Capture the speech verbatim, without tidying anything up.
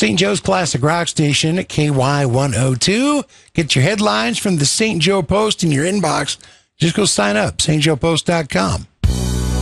Saint Joe's Classic Rock Station at K Y one oh two. Get your headlines from the Saint Joe Post in your inbox. Just go sign up, St Joe Post dot com.